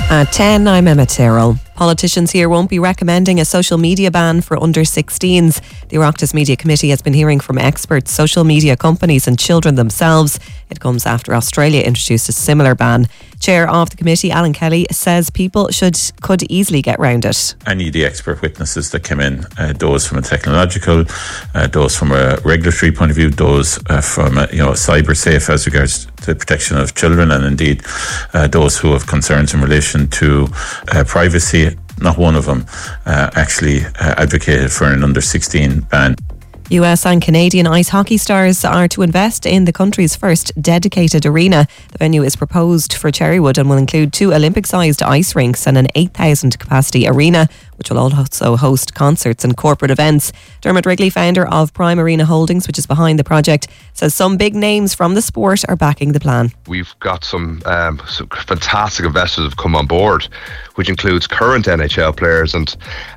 At 10, I'm Emma Tyrrell. Politicians here won't be recommending a social media ban for under 16s. The Oireachtas Media Committee has been hearing from experts, social media companies and children themselves. It comes after Australia introduced a similar ban. Chair of the committee, Alan Kelly, says people could easily get round it. Any of the expert witnesses that came in, those from a technological, those from a regulatory point of view, those from cyber safe as regards to the protection of children, and indeed those who have concerns in relation to privacy, not one of them actually advocated for an under 16 ban. US and Canadian ice hockey stars are to invest in the country's first dedicated arena. The venue is proposed for Cherrywood and will include 2 Olympic-sized ice rinks and an 8,000 capacity arena, which will also host concerts and corporate events. Dermot Wrigley, founder of Prime Arena Holdings, which is behind the project, says some big names from the sport are backing the plan. We've got some fantastic investors have come on board, which includes current NHL players and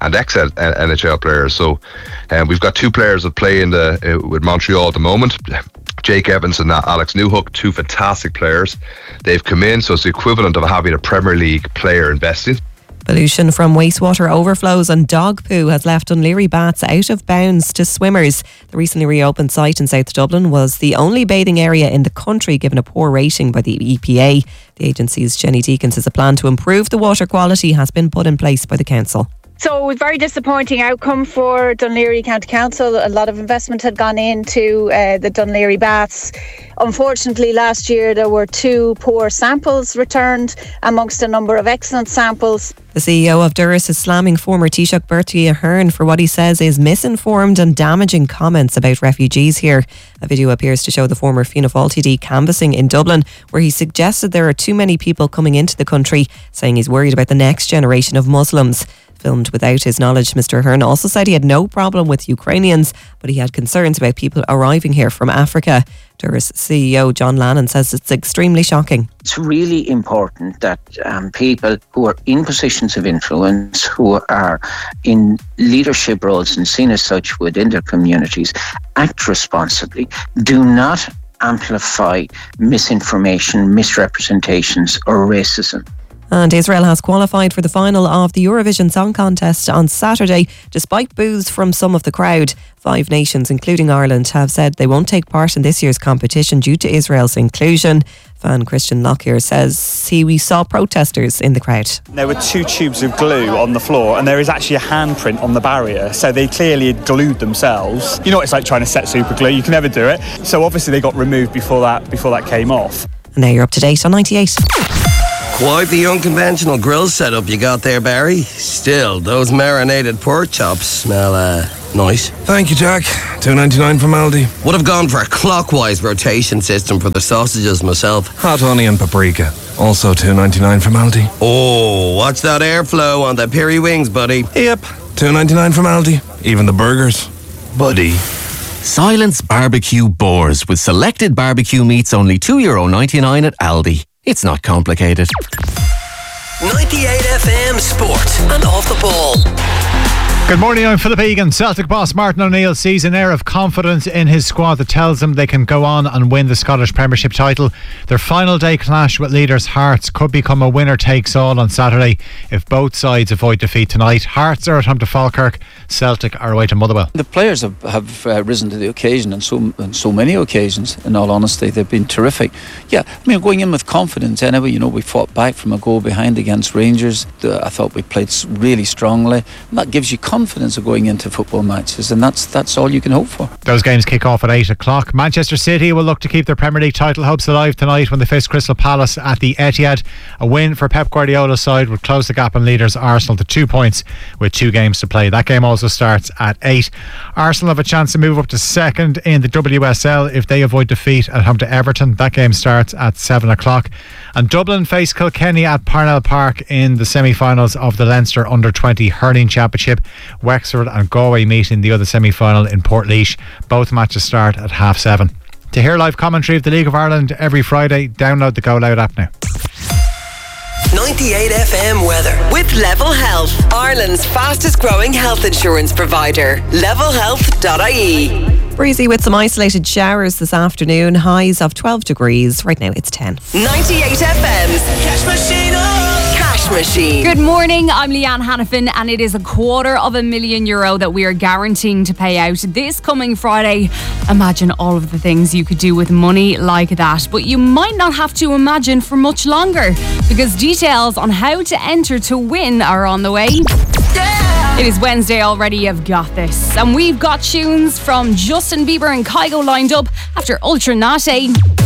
ex-NHL players. So we've got 2 players that play with Montreal at the moment. Jake Evans and Alex Newhook, 2 fantastic players. They've come in, so it's the equivalent of having a Premier League player investing. Pollution from wastewater overflows and dog poo has left Dunleary baths out of bounds to swimmers. The recently reopened site in South Dublin was the only bathing area in the country given a poor rating by the EPA. The agency's Jenny Deacon says a plan to improve the water quality has been put in place by the council. So a very disappointing outcome for Dunleary County Council. A lot of investment had gone into the Dunleary baths. Unfortunately, last year there were 2 poor samples returned amongst a number of excellent samples. The CEO of Durrus is slamming former Taoiseach Bertie Ahern for what he says is misinformed and damaging comments about refugees here. A video appears to show the former Fianna Fáil TD canvassing in Dublin, where he suggested there are too many people coming into the country, saying he's worried about the next generation of Muslims. Filmed without his knowledge, Mr Ahern also said he had no problem with Ukrainians, but he had concerns about people arriving here from Africa. Durrus CEO John Lannon says it's extremely shocking. It's really important that people who are in positions of influence, who are in leadership roles and seen as such within their communities, act responsibly. Do not amplify misinformation, misrepresentations or racism. And Israel has qualified for the final of the Eurovision Song Contest on Saturday, despite boos from some of the crowd. 5 nations, including Ireland, have said they won't take part in this year's competition due to Israel's inclusion. Fan Christian Lockyer says we saw protesters in the crowd. There were 2 tubes of glue on the floor and there is actually a handprint on the barrier, so they clearly had glued themselves. You know what it's like trying to set super glue, you can never do it. So obviously they got removed before that came off. And now you're up to date on 98. Quite the unconventional grill setup you got there, Barry. Still, those marinated pork chops smell nice. Thank you, Jack. $2.99 from Aldi. Would have gone for a clockwise rotation system for the sausages myself. Hot onion paprika. Also $2.99 from Aldi. Oh, watch that airflow on the peri wings, buddy. Yep. $2.99 from Aldi. Even the burgers. Buddy. Silence Barbecue Boars with selected barbecue meats only €2.99 at Aldi. It's not complicated. 98 FM Sport and Off the Ball. Good morning, I'm Philip Egan. Celtic boss Martin O'Neill sees an air of confidence in his squad that tells them they can go on and win the Scottish Premiership title. Their final day clash with leaders Hearts could become a winner-takes-all on Saturday if both sides avoid defeat tonight. Hearts are at home to Falkirk, Celtic are away to Motherwell. The players have risen to the occasion on so many occasions, in all honesty. They've been terrific. Yeah, I mean, going in with confidence anyway. You know, we fought back from a goal behind against Rangers. I thought we played really strongly. And that gives you confidence of going into football matches, and that's all you can hope for. Those games kick off at 8 o'clock. Manchester City will look to keep their Premier League title hopes alive tonight when they face Crystal Palace at the Etihad. A win for Pep Guardiola's side would close the gap on leaders Arsenal to 2 points with 2 games to play. That game also starts at 8. Arsenal have a chance to move up to second in the WSL if they avoid defeat at home to Everton. That game starts at 7 o'clock. And Dublin face Kilkenny at Parnell Park in the semi-finals of the Leinster Under-20 Hurling Championship. Wexford and Galway meet in the other semi-final in Portlaoise. Both matches start at 7:30. To hear live commentary of the League of Ireland every Friday, download the Go Loud app now. 98 FM weather with Level Health, Ireland's fastest growing health insurance provider. levelhealth.ie. Breezy with some isolated showers this afternoon. Highs of 12 degrees. Right now it's 10. 98 FM's Cash Machine. Cash machine. Good morning, I'm Leanne Hannafin, and it is €250,000 that we are guaranteeing to pay out this coming Friday. Imagine all of the things you could do with money like that, but you might not have to imagine for much longer, because details on how to enter to win are on the way. It is Wednesday already, you've got this. And we've got tunes from Justin Bieber and Kygo lined up after Ultra Nate.